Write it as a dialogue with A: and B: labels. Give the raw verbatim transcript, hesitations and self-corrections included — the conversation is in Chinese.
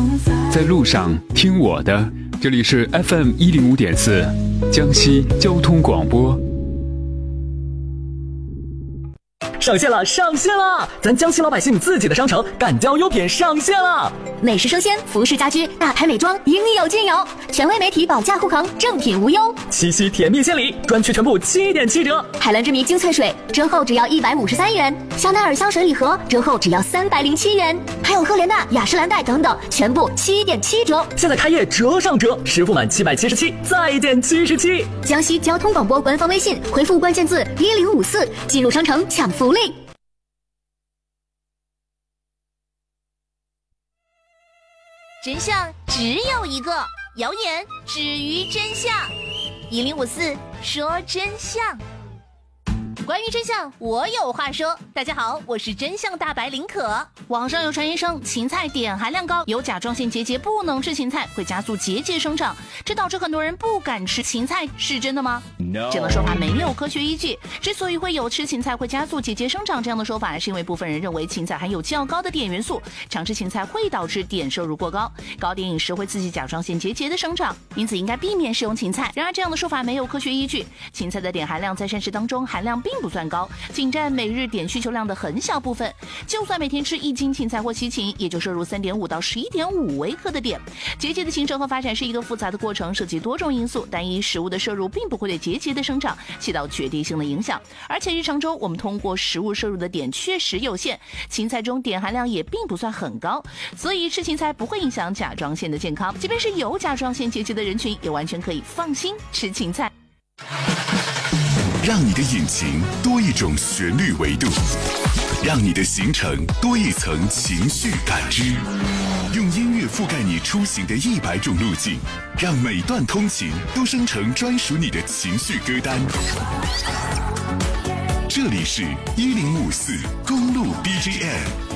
A: 在路上听我的，这里是 F M 一零五点四，江西交通广播。
B: 上线了，上线了！咱江西老百姓自己的商城敢交优品上线了，
C: 美食生鲜、服饰家居、大牌美妆，应有尽有。权威媒体保价护航，正品无忧。
B: 七夕甜蜜献礼，专区全部七点七折。
C: 海蓝之谜精粹水折后只要一百五十三元，香奈儿香水礼盒折后只要三百零七元，还有赫莲娜、雅诗兰黛等等，全部七点七折。
B: 现在开业折上折，实付满七百七十七，再减七十七。
C: 江西交通广播官方微信回复关键字一零五四，进入商城抢福利。
D: 真相只有一个，谣言止于真相。一零五四说真相。关于真相，我有话说。大家好，我是真相大白林可。网上有传言称芹菜碘含量高，有甲状腺结节，不能吃芹菜，会加速结节生长，这导致很多人不敢吃芹菜，是真的吗？ No. 这样的说法没有科学依据。之所以会有吃芹菜会加速结节生长这样的说法，是因为部分人认为芹菜含有较高的碘元素，常吃芹菜会导致碘摄入过高，高碘饮食会刺激甲状腺结节的生长，因此应该避免食用芹菜。然而这样的说法没有科学依据，芹菜的碘含量在膳食当中含量并不算高，仅占每日碘需求量的很小部分。就算每天吃一斤芹菜或西芹，也就摄入 三点五到十一点五微克的碘。结节的形成和发展是一个复杂的过程，涉及多种因素，单一食物的摄入并不会对结节的生长起到决定性的影响。而且日常中我们通过食物摄入的碘确实有限，芹菜中碘含量也并不算很高，所以吃芹菜不会影响甲状腺的健康。即便是有甲状腺结节的人群，也完全可以放心吃芹菜。
E: 让你的引擎多一种旋律维度，让你的行程多一层情绪感知，用音乐覆盖你出行的一百种路径，让每段通勤都生成专属你的情绪歌单。这里是一零五四公路 B G M。